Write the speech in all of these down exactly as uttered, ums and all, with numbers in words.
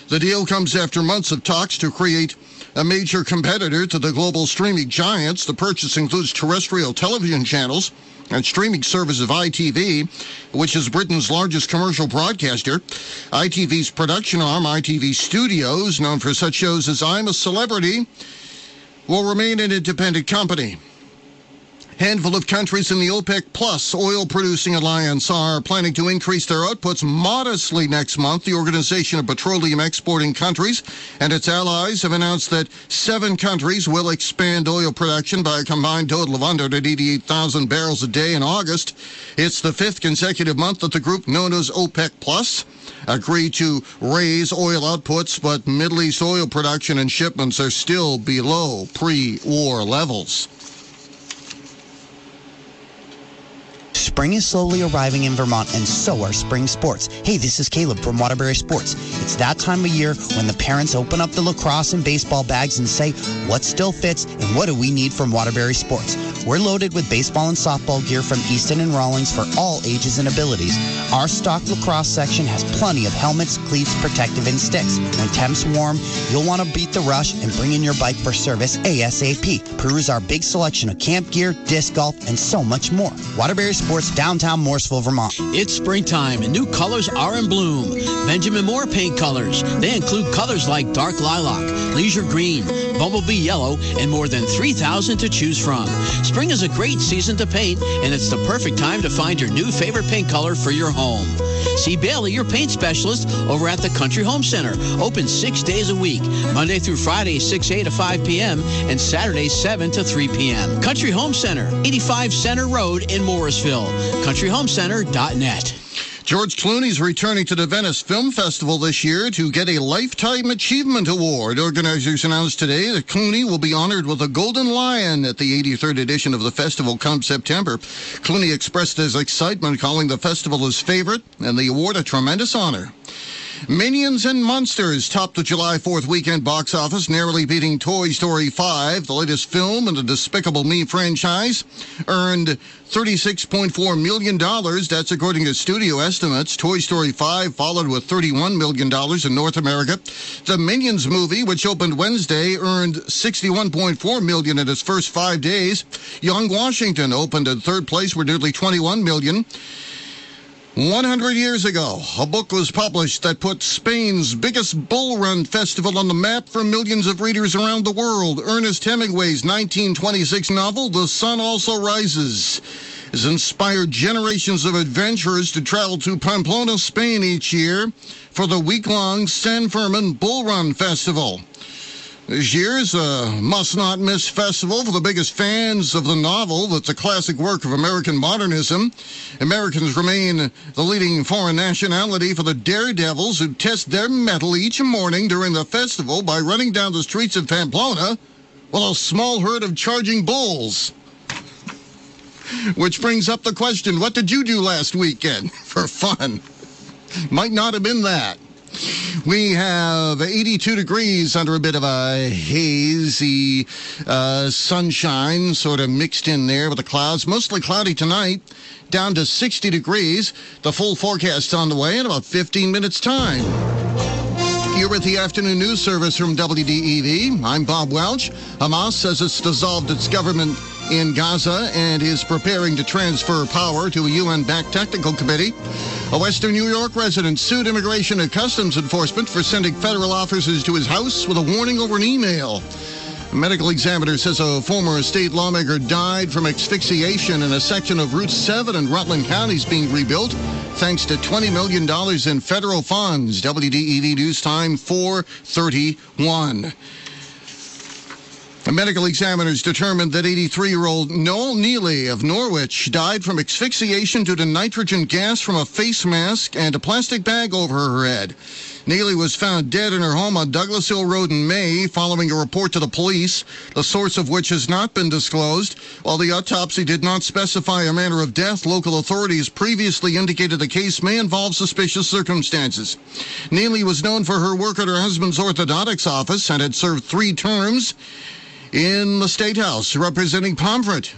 The deal comes after months of talks to create a major competitor to the global streaming giants. The purchase includes terrestrial television channels and streaming service of I T V, which is Britain's largest commercial broadcaster. I T V's production arm, I T V Studios, known for such shows as I'm a Celebrity, will remain an independent company. Handful of countries in the OPEC Plus oil-producing alliance are planning to increase their outputs modestly next month. The Organization of Petroleum Exporting Countries and its allies have announced that seven countries will expand oil production by a combined total of one hundred eighty-eight thousand barrels a day in August. It's the fifth consecutive month that the group known as OPEC Plus agreed to raise oil outputs, but Middle East oil production and shipments are still below pre-war levels. Spring is slowly arriving in Vermont, and so are spring sports. Hey, this is Caleb from Waterbury Sports. It's that time of year when the parents open up the lacrosse and baseball bags and say, what still fits and what do we need from Waterbury Sports? We're loaded with baseball and softball gear from Easton and Rawlings for all ages and abilities. Our stock lacrosse section has plenty of helmets, cleats, protective, and sticks. When temps warm, you'll want to beat the rush and bring in your bike for service ASAP. Peruse our big selection of camp gear, disc golf, and so much more. Waterbury Sports, downtown Morrisville, Vermont. It's springtime and new colors are in bloom. Benjamin Moore paint colors. They include colors like dark lilac, leisure green, bumblebee yellow, and more than three thousand to choose from. Spring is a great season to paint, and it's the perfect time to find your new favorite paint color for your home. See Bailey, your paint specialist, over at the Country Home Center. Open six days a week, Monday through Friday, six a to five p.m., and Saturday, seven to three p.m. Country Home Center, eighty-five Center Road in Morrisville. country home center dot net. George Clooney's returning to the Venice Film Festival this year to get a Lifetime Achievement Award. Organizers announced today that Clooney will be honored with a Golden Lion at the eighty-third edition of the festival come September. Clooney expressed his excitement, calling the festival his favorite and the award a tremendous honor. Minions and Monsters topped the July fourth weekend box office, narrowly beating Toy Story five. The latest film in the Despicable Me franchise earned thirty-six point four million dollars. That's according to studio estimates. Toy Story five followed with thirty-one million dollars in North America. The Minions movie, which opened Wednesday, earned sixty-one point four million dollars in its first five days. Young Washington opened in third place with nearly twenty-one million dollars. one hundred years ago, a book was published that put Spain's biggest bull run festival on the map for millions of readers around the world. Ernest Hemingway's nineteen twenty-six novel, The Sun Also Rises, has inspired generations of adventurers to travel to Pamplona, Spain each year for the week-long San Fermin Bull Run Festival. This year's a must-not-miss festival for the biggest fans of the novel that's a classic work of American modernism. Americans remain the leading foreign nationality for the daredevils who test their mettle each morning during the festival by running down the streets of Pamplona with a small herd of charging bulls. Which brings up the question, what did you do last weekend for fun? Might not have been that. We have eighty-two degrees under a bit of a hazy uh, sunshine sort of mixed in there with the clouds. Mostly cloudy tonight, down to sixty degrees. The full forecast on the way in about fifteen minutes' time. You're with the Afternoon News Service from W D E V. I'm Bob Welch. Hamas says it's dissolved its government in Gaza and is preparing to transfer power to a U N-backed technical committee. A Western New York resident sued Immigration and Customs Enforcement for sending federal officers to his house with a warning over an email. A medical examiner says a former state lawmaker died from asphyxiation in a section of Route seven in Rutland County is being rebuilt thanks to twenty million dollars in federal funds. W D E V News Time, four thirty-one. The medical examiners determined that eighty-three-year-old Noel Neely of Norwich died from asphyxiation due to nitrogen gas from a face mask and a plastic bag over her head. Neely was found dead in her home on Douglas Hill Road in May following a report to the police, the source of which has not been disclosed. While the autopsy did not specify a manner of death, local authorities previously indicated the case may involve suspicious circumstances. Neely was known for her work at her husband's orthodontics office and had served three terms in the State House representing Pomfret.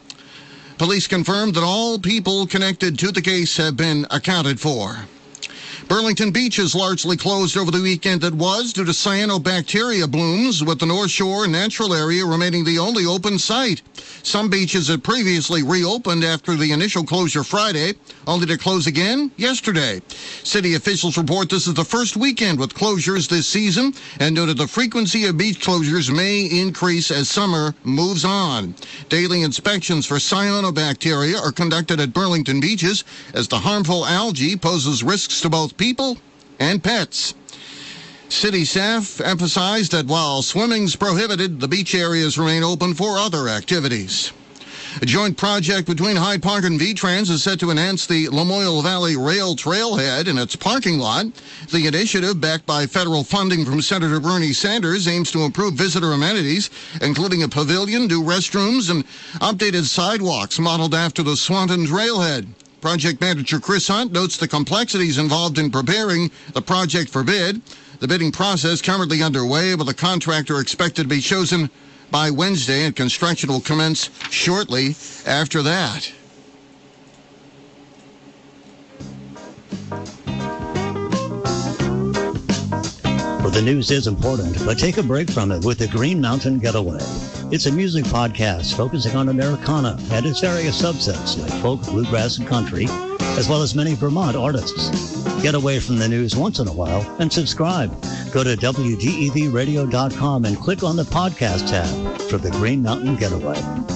Police confirmed that all people connected to the case have been accounted for. Burlington Beach is largely closed over the weekend that was due to cyanobacteria blooms, with the North Shore Natural Area remaining the only open site. Some beaches had previously reopened after the initial closure Friday, only to close again yesterday. City officials report this is the first weekend with closures this season and noted the frequency of beach closures may increase as summer moves on. Daily inspections for cyanobacteria are conducted at Burlington beaches as the harmful algae poses risks to both people and pets. City staff emphasized that while swimming's prohibited, the beach areas remain open for other activities. A joint project between Hyde Park and V-Trans is set to enhance the Lamoille Valley Rail Trailhead in its parking lot. The initiative, backed by federal funding from Senator Bernie Sanders, aims to improve visitor amenities, including a pavilion, new restrooms, and updated sidewalks modeled after the Swanton Trailhead. Project manager Chris Hunt notes the complexities involved in preparing the project for bid. The bidding process currently underway, with a contractor expected to be chosen by Wednesday, and construction will commence shortly after that. Well, the news is important, but take a break from it with the Green Mountain Getaway. It's a music podcast focusing on Americana and its various subsets like folk, bluegrass, and country, as well as many Vermont artists. Get away from the news once in a while and subscribe. Go to W D E V radio dot com and click on the podcast tab for the Green Mountain Getaway.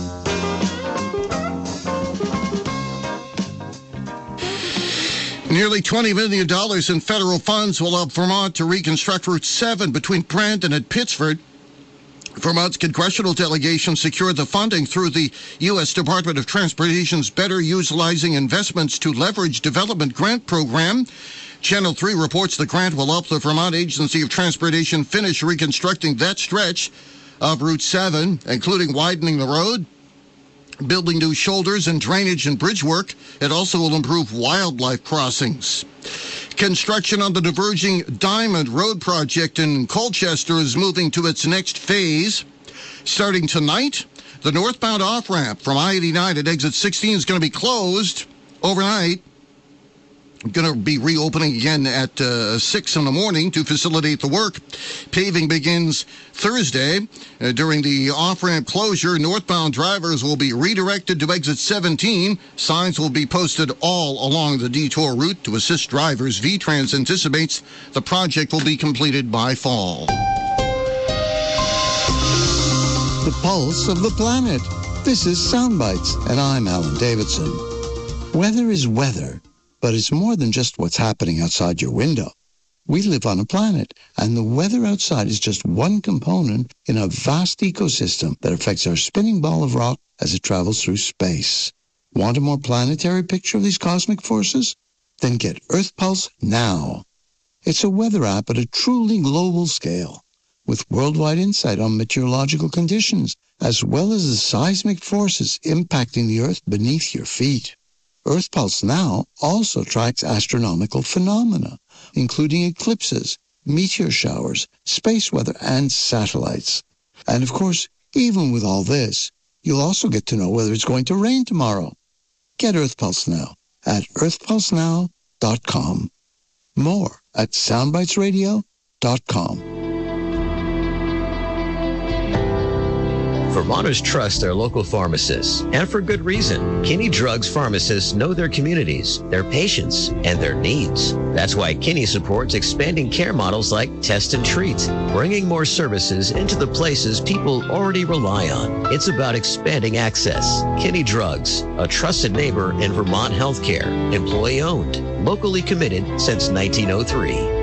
Nearly twenty million dollars in federal funds will help Vermont to reconstruct Route seven between Brandon and Pittsford. Vermont's congressional delegation secured the funding through the U S Department of Transportation's Better Utilizing Investments to Leverage Development Grant Program. Channel three reports the grant will help the Vermont Agency of Transportation finish reconstructing that stretch of Route seven, including widening the road, building new shoulders and drainage and bridge work. It also will improve wildlife crossings. Construction on the diverging Diamond Road project in Colchester is moving to its next phase. Starting tonight, the northbound off-ramp from I eighty-nine at exit sixteen is going to be closed overnight. Going to be reopening again at uh, six in the morning to facilitate the work. Paving begins Thursday. Uh, during the off-ramp closure, northbound drivers will be redirected to exit seventeen. Signs will be posted all along the detour route to assist drivers. V-Trans anticipates the project will be completed by fall. The pulse of the planet. This is Soundbites, and I'm Alan Davidson. Weather is weather, but it's more than just what's happening outside your window. We live on a planet, and the weather outside is just one component in a vast ecosystem that affects our spinning ball of rock as it travels through space. Want a more planetary picture of these cosmic forces? Then get Earth Pulse now. It's a weather app at a truly global scale, with worldwide insight on meteorological conditions, as well as the seismic forces impacting the Earth beneath your feet. Earth Pulse Now also tracks astronomical phenomena, including eclipses, meteor showers, space weather, and satellites. And of course, even with all this, you'll also get to know whether it's going to rain tomorrow. Get Earth Pulse Now at earth pulse now dot com. More at soundbites radio dot com. Vermonters trust their local pharmacists, and for good reason. Kinney Drugs pharmacists know their communities, their patients, and their needs. That's why Kinney supports expanding care models like Test and Treat, bringing more services into the places people already rely on. It's about expanding access. Kinney Drugs, a trusted neighbor in Vermont healthcare, employee-owned, locally committed since nineteen oh three.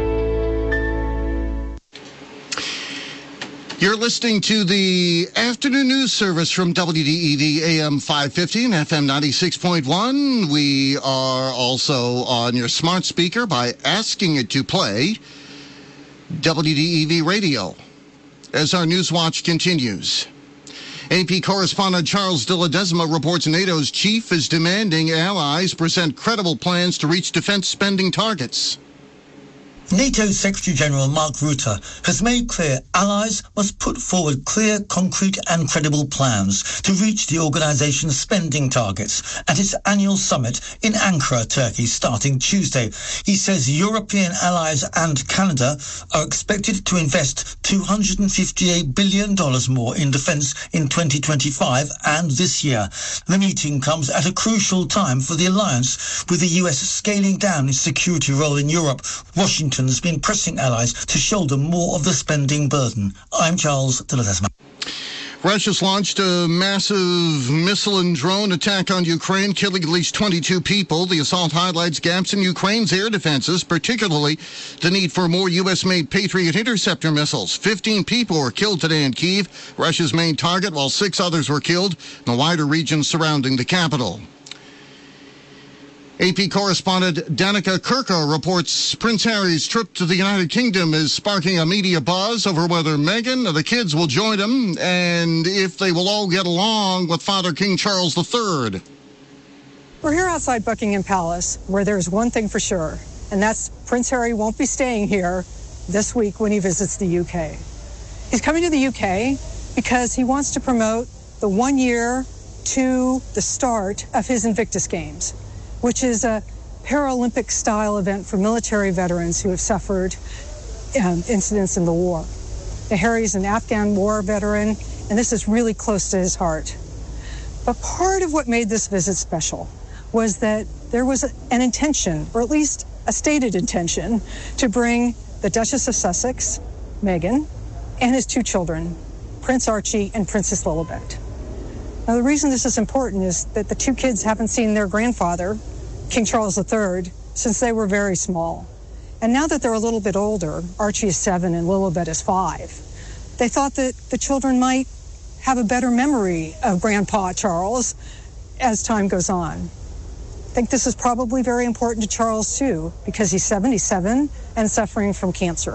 You're listening to the afternoon news service from W D E V A M five fifty and F M ninety-six point one. We are also on your smart speaker by asking it to play W D E V radio as our News Watch continues. A P correspondent Charles de Ledesma reports NATO's chief is demanding allies present credible plans to reach defense spending targets. NATO Secretary-General Mark Rutte has made clear allies must put forward clear, concrete and credible plans to reach the organisation's spending targets at its annual summit in Ankara, Turkey, starting Tuesday. He says European allies and Canada are expected to invest two hundred fifty-eight billion dollars more in defence in twenty twenty-five and this year. The meeting comes at a crucial time for the alliance, with the U S scaling down its security role in Europe. Washington has been pressing allies to shoulder more of the spending burden. I'm Charles de Ledesma. Russia's launched a massive missile and drone attack on Ukraine, killing at least twenty-two people. The assault highlights gaps in Ukraine's air defenses, particularly the need for more U S-made Patriot interceptor missiles. fifteen people were killed today in Kyiv, Russia's main target, while six others were killed in the wider region surrounding the capital. A P correspondent Danica Kirko reports Prince Harry's trip to the United Kingdom is sparking a media buzz over whether Meghan or the kids will join him and if they will all get along with Father King Charles the Third. We're here outside Buckingham Palace, where there's one thing for sure, and that's Prince Harry won't be staying here this week when he visits the U K. He's coming to the U K because he wants to promote the one year to the start of his Invictus Games, which is a Paralympic-style event for military veterans who have suffered um, incidents in the war. Now, Harry's an Afghan war veteran, and this is really close to his heart. But part of what made this visit special was that there was a, an intention, or at least a stated intention, to bring the Duchess of Sussex, Meghan, and his two children, Prince Archie and Princess Lilibet. Now, the reason this is important is that the two kids haven't seen their grandfather, King Charles the Third, since they were very small. And now that they're a little bit older, Archie is seven and Lilibet is five, they thought that the children might have a better memory of Grandpa Charles as time goes on. I think this is probably very important to Charles, too, because he's seventy-seven and suffering from cancer.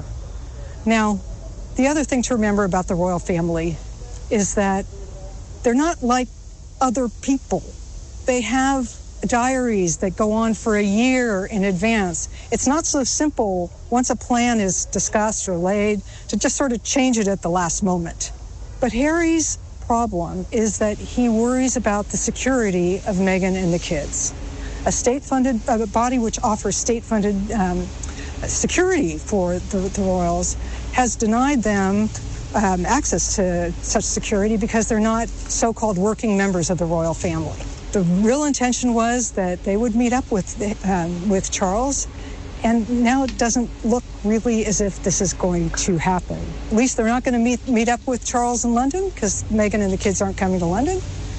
Now, the other thing to remember about the royal family is that they're not like other people. They have diaries that go on for a year in advance. It's not so simple, once a plan is discussed or laid, to just sort of change it at the last moment. But Harry's problem is that he worries about the security of Meghan and the kids. A state-funded a body which offers state-funded um, security for the, the royals has denied them Um, access to such security because they're not so-called working members of the royal family. The real intention was that they would meet up with um, with Charles, and now it doesn't look really as if this is going to happen. At least they're not going to meet meet up with Charles in London, because Meghan and the kids aren't coming to London.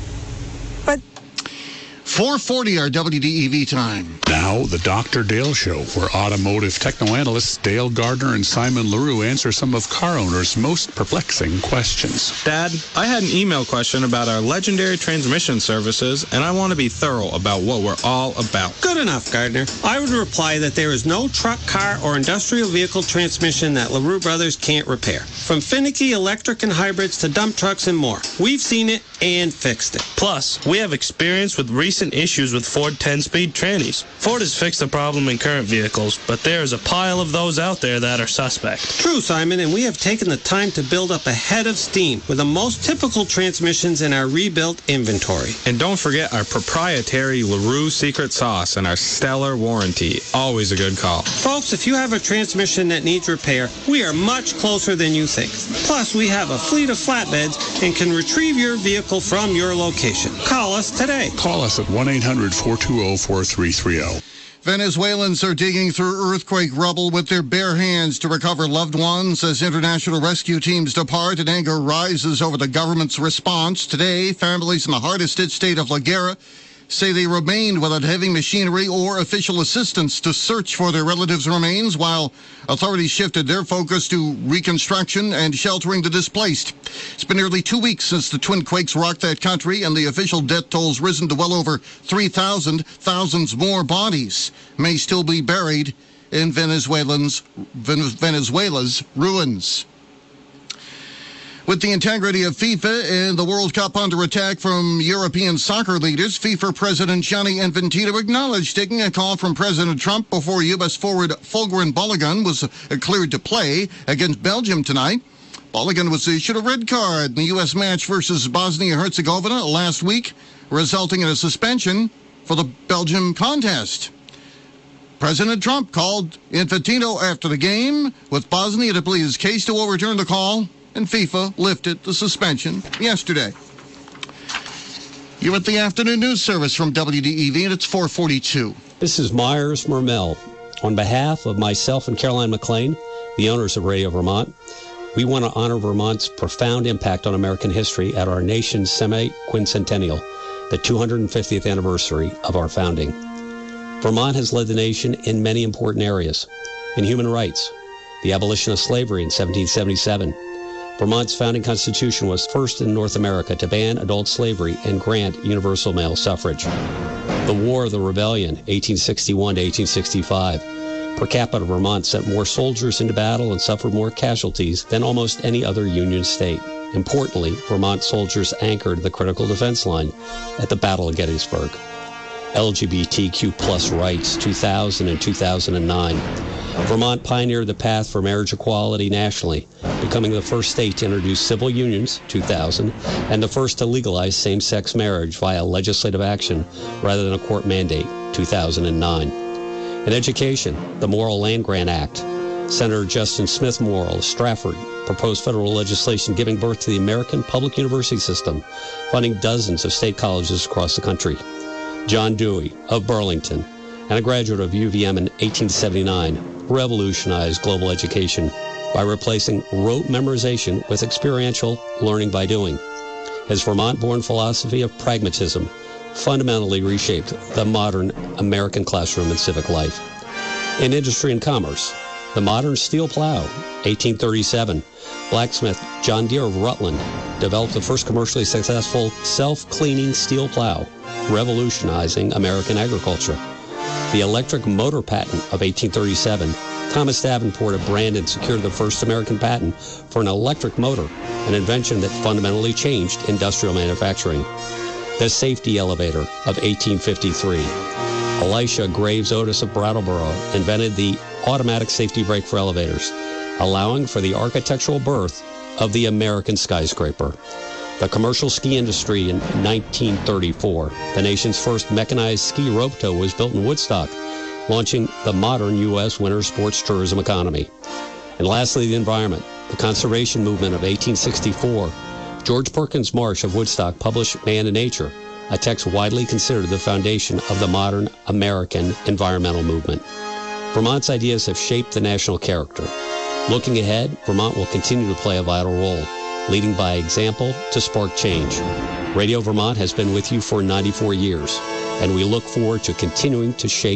But four forty, our W D E V time. Now, the Doctor Dale Show, where automotive techno-analysts Dale Gardner and Simon LaRue answer some of car owners' most perplexing questions. Dad, I had an email question about our legendary transmission services, and I want to be thorough about what we're all about. Good enough, Gardner. I would reply that there is no truck, car, or industrial vehicle transmission that LaRue Brothers can't repair. From finicky electric and hybrids to dump trucks and more. We've seen it and fixed it. Plus, we have experience with recent issues with Ford ten-speed trannies. Ford has fixed the problem in current vehicles, but there is a pile of those out there that are suspect. True, Simon, and we have taken the time to build up a head of steam with the most typical transmissions in our rebuilt inventory. And don't forget our proprietary LaRue secret sauce and our stellar warranty. Always a good call. Folks, if you have a transmission that needs repair, we are much closer than you think. Plus, we have a fleet of flatbeds and can retrieve your vehicle from your location. Call us today. Call us at one eight hundred, four two zero, four three three zero. Venezuelans are digging through earthquake rubble with their bare hands to recover loved ones as international rescue teams depart, and anger rises over the government's response. Today, families in the hardest-hit state of La Guera say they remained without heavy machinery or official assistance to search for their relatives' remains, while authorities shifted their focus to reconstruction and sheltering the displaced. It's been nearly two weeks since the twin quakes rocked that country, and the official death toll's risen to well over three thousand. Thousands more bodies may still be buried in Venezuelans, Venezuela's ruins. With the integrity of FIFA and the World Cup under attack from European soccer leaders, FIFA President Gianni Infantino acknowledged taking a call from President Trump before U S forward Fulgrin Balogun was cleared to play against Belgium tonight. Balogun was issued a red card in the U S match versus Bosnia-Herzegovina last week, resulting in a suspension for the Belgium contest. President Trump called Infantino after the game with Bosnia to plead his case to overturn the call, and FIFA lifted the suspension yesterday. You're at the afternoon news service from W D E V, and it's four forty-two. This is Myers Mermel. On behalf of myself and Caroline McLean, the owners of Radio Vermont, we want to honor Vermont's profound impact on American history at our nation's semi-quincentennial, the two hundred fiftieth anniversary of our founding. Vermont has led the nation in many important areas. In human rights, the abolition of slavery in seventeen seventy-seven. Vermont's founding constitution was first in North America to ban adult slavery and grant universal male suffrage. The War of the Rebellion, eighteen sixty-one to eighteen sixty-five. Per capita, Vermont sent more soldiers into battle and suffered more casualties than almost any other Union state. Importantly, Vermont soldiers anchored the critical defense line at the Battle of Gettysburg. L G B T Q plus rights, two thousand and two thousand nine. Vermont pioneered the path for marriage equality nationally, becoming the first state to introduce civil unions, two thousand, and the first to legalize same-sex marriage via legislative action rather than a court mandate, two thousand nine. In education, the Morrill Land Grant Act. Senator Justin Smith Morrill of Stratford proposed federal legislation giving birth to the American public university system, funding dozens of state colleges across the country. John Dewey of Burlington, and a graduate of U V M in eighteen seventy-nine, revolutionized global education by replacing rote memorization with experiential learning by doing. His Vermont-born philosophy of pragmatism fundamentally reshaped the modern American classroom and civic life. In industry and commerce, the modern steel plow, eighteen thirty-seven, blacksmith John Deere of Rutland developed the first commercially successful self-cleaning steel plow, revolutionizing American agriculture. The electric motor patent of eighteen thirty-seven, Thomas Davenport of Brandon secured the first American patent for an electric motor, an invention that fundamentally changed industrial manufacturing. The safety elevator of eighteen fifty-three. Elisha Graves Otis of Brattleboro invented the automatic safety brake for elevators, allowing for the architectural birth of the American skyscraper. The commercial ski industry in nineteen thirty-four. The nation's first mechanized ski rope tow was built in Woodstock, launching the modern U S winter sports tourism economy. And lastly, the environment. The conservation movement of eighteen sixty-four. George Perkins Marsh of Woodstock published Man and Nature, a text widely considered the foundation of the modern American environmental movement. Vermont's ideas have shaped the national character. Looking ahead, Vermont will continue to play a vital role, leading by example to spark change. Radio Vermont has been with you for ninety-four years, and we look forward to continuing to shape